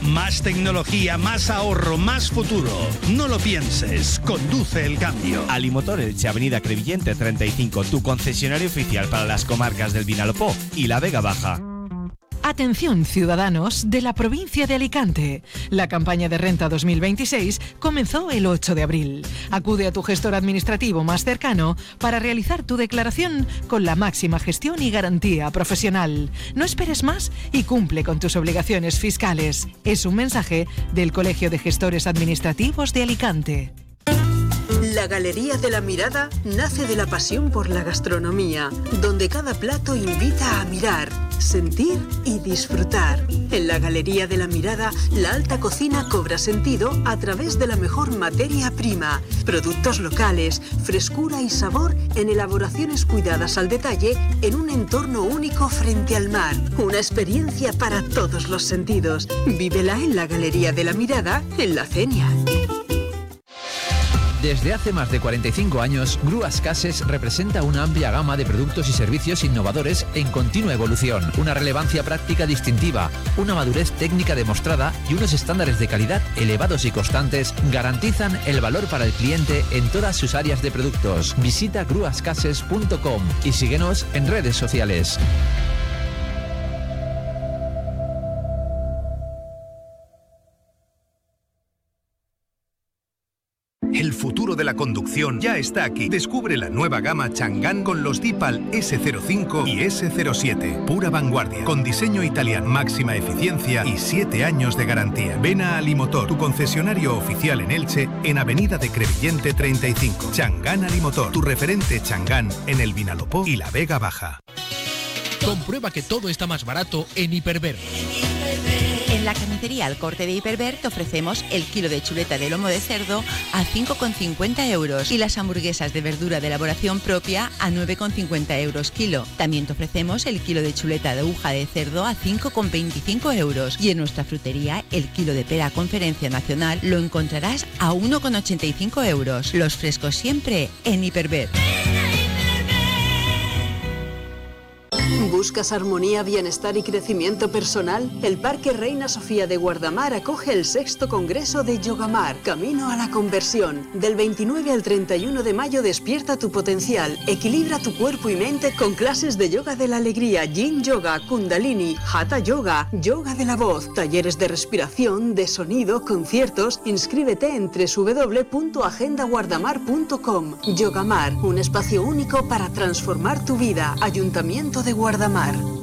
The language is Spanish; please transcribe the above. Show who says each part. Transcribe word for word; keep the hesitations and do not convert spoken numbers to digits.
Speaker 1: Más tecnología, más ahorro, más futuro. No lo pienses, conduce el cambio.
Speaker 2: Alimotor Elche, Avenida Crevillente treinta y cinco, tu concesionario oficial para las comarcas del Vinalopó y la Vega Baja.
Speaker 3: Atención, ciudadanos de la provincia de Alicante. La campaña de renta dos mil veintiséis comenzó el ocho de abril. Acude a tu gestor administrativo más cercano para realizar tu declaración con la máxima gestión y garantía profesional. No esperes más y cumple con tus obligaciones fiscales. Es un mensaje del Colegio de Gestores Administrativos de Alicante.
Speaker 4: La Galería de la Mirada nace de la pasión por la gastronomía, donde cada plato invita a mirar, sentir y disfrutar. En la Galería de la Mirada, la alta cocina cobra sentido a través de la mejor materia prima, productos locales, frescura y sabor en elaboraciones cuidadas al detalle en un entorno único frente al mar. Una experiencia para todos los sentidos. Vívela en la Galería de la Mirada, en La Cenia.
Speaker 5: Desde hace más de cuarenta y cinco años, Grúas Cases representa una amplia gama de productos y servicios innovadores en continua evolución, una relevancia práctica distintiva, una madurez técnica demostrada y unos estándares de calidad elevados y constantes garantizan el valor para el cliente en todas sus áreas de productos. Visita gruas cases punto com y síguenos en redes sociales.
Speaker 6: El futuro de la conducción ya está aquí. Descubre la nueva gama Chang'an con los Deepal ese cero cinco y ese cero siete. Pura vanguardia, con diseño italiano, máxima eficiencia y siete años de garantía. Ven a Alimotor, tu concesionario oficial en Elche, en Avenida de Crevillente treinta y cinco. Chang'an Alimotor, tu referente Chang'an en el Vinalopó y la Vega Baja.
Speaker 7: Comprueba que todo está más barato en Hiperver.
Speaker 8: En la carnicería Al Corte de Hiperver te ofrecemos el kilo de chuleta de lomo de cerdo a cinco con cincuenta euros y las hamburguesas de verdura de elaboración propia a nueve con cincuenta euros kilo. También te ofrecemos el kilo de chuleta de aguja de cerdo a cinco con veinticinco euros y en nuestra frutería el kilo de pera Conferencia Nacional lo encontrarás a uno con ochenta y cinco euros. Los frescos siempre en Hiperver.
Speaker 4: ¿Buscas armonía, bienestar y crecimiento personal? El Parque Reina Sofía de Guardamar acoge el sexto Congreso de Yogamar, Camino a la Conversión. Del veintinueve al treinta y uno de mayo despierta tu potencial, equilibra tu cuerpo y mente con clases de yoga de la alegría, yin yoga, kundalini, hatha yoga, yoga de la voz, talleres de respiración, de sonido, conciertos. Inscríbete en doble u doble u doble u punto agenda guardamar punto com. Yogamar, un espacio único para transformar tu vida. Ayuntamiento de Guardamar.